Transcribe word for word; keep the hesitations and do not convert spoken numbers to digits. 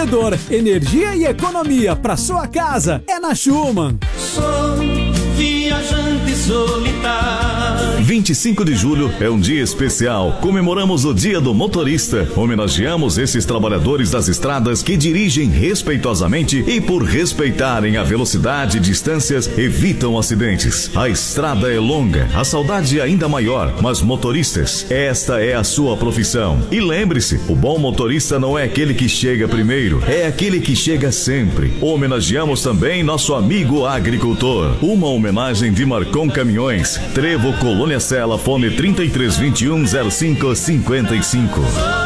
Fornecedor, energia e economia para sua casa é na Schumann. Sou viajante solitário. vinte e cinco de julho é um dia especial. Comemoramos o Dia do Motorista. Homenageamos esses trabalhadores das estradas que dirigem respeitosamente e, por respeitarem a velocidade e distâncias, evitam acidentes. A estrada é longa, a saudade é ainda maior, mas motoristas, esta é a sua profissão. E lembre-se, o bom motorista não é aquele que chega primeiro, é aquele que chega sempre. Homenageamos também nosso amigo agricultor. Uma homenagem de Marcon Caminhões, Trevo Colônia Sela, fone trinta e três vinte e um zero cinco cinquenta e cinco.